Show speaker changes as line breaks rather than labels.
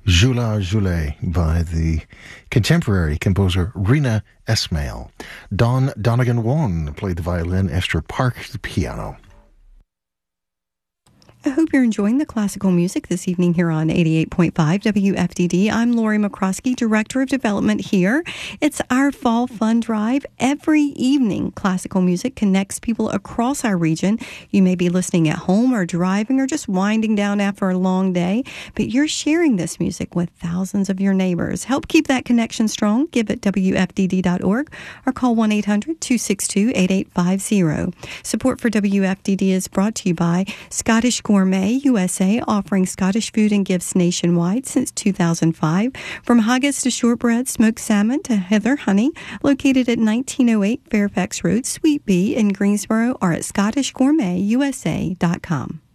Jula Jule by the contemporary composer Rina Esmail. Don Donegan-Won played the violin, Esther Park the piano.
I hope you're enjoying the classical music this evening here on 88.5 WFDD. I'm Lori McCroskey, Director of Development here. It's our Fall Fun Drive. Every evening, classical music connects people across our region. You may be listening at home or driving or just winding down after a long day, but you're sharing this music with thousands of your neighbors. Help keep that connection strong. Give at WFDD.org or call 1-800-262-8850. Support for WFDD is brought to you by Scottish Gourmet USA, offering Scottish food and gifts nationwide since 2005. From haggis to shortbread, smoked salmon to heather honey, located at 1908 Fairfax Road, Suite B in Greensboro, or at ScottishGourmetUSA.com.